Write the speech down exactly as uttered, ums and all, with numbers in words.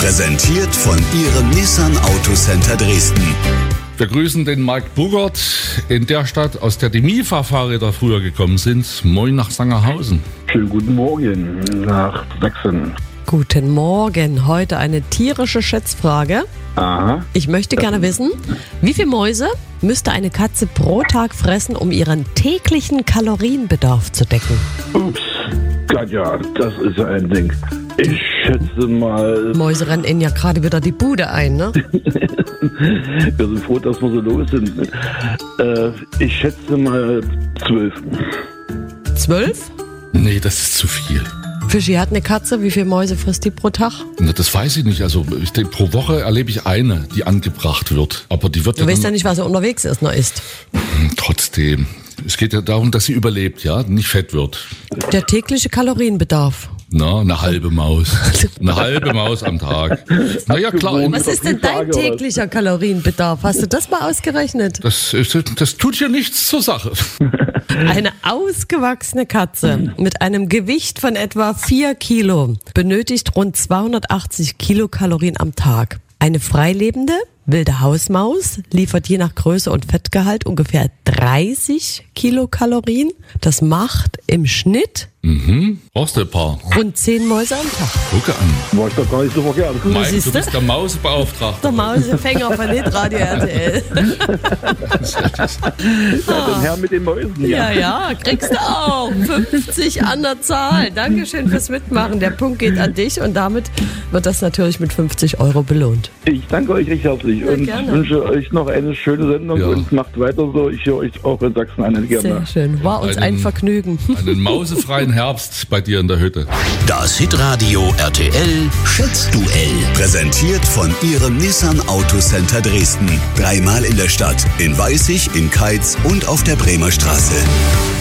Präsentiert von Ihrem Nissan Autocenter Dresden. Wir grüßen den Marc Burgert in der Stadt, aus der die Mifa-Fahrräder früher gekommen sind. Moin nach Sangerhausen. Schönen guten Morgen nach Sachsen. Guten Morgen. Heute eine tierische Schätzfrage. Aha. Ich möchte gerne wissen, wie viele Mäuse müsste eine Katze pro Tag fressen, um ihren täglichen Kalorienbedarf zu decken? Ups, Katja, das ist ja ein Ding. Ich schätze mal... Mäuse rennen Ihnen ja gerade wieder die Bude ein, ne? Wir sind froh, dass wir so los sind. Äh, ich schätze mal zwölf. Zwölf? Nee, das ist zu viel. Fischi hat eine Katze. Wie viele Mäuse frisst die pro Tag? Na, das weiß ich nicht. Also ich denke, pro Woche erlebe ich eine, die angebracht wird. Aber die wird Du ja weißt ja dann, nicht, was er unterwegs ist, noch isst. trotzdem. Es geht ja darum, dass sie überlebt, ja, nicht fett wird. Der tägliche Kalorienbedarf. Na, eine halbe Maus. Eine halbe Maus am Tag. Na ja, klar. Was ist denn dein täglicher Kalorienbedarf? Hast du das mal ausgerechnet? Das, ist, das tut ja nichts zur Sache. Eine ausgewachsene Katze mit einem Gewicht von etwa vier Kilo benötigt rund zweihundertachtzig Kilokalorien am Tag. Eine freilebende wilde Hausmaus liefert je nach Größe und Fettgehalt ungefähr dreißig Kilokalorien. Das macht im Schnitt Mhm. Brauchst du ein paar? rund zehn Mäuse am Tag. Gucke an. War ich doch gar nicht so verkehrt. Mike, siehst du du? bist der Mausbeauftragte. Der Mausefänger von Hitradio R T L. Ja, dann her mit den Mäusen. Ja, ja, kriegst du auch. fünfzig an der Zahl. Dankeschön fürs Mitmachen. Der Punkt geht an dich und damit wird das natürlich mit fünfzig Euro belohnt. Ich danke euch recht herzlich Ja, und gerne. wünsche euch noch eine schöne Sendung Ja. und macht weiter so. Ich höre euch auch in Sachsen an. Gerne. Sehr schön. War uns ein Einen- Vergnügen. Einen mausefreien Herbst bei dir in der Hütte. Das Hitradio R T L Schätzduell. Präsentiert von Ihrem Nissan Autocenter Dresden. Dreimal in der Stadt, in Weißig, in Keitz und auf der Bremer Straße.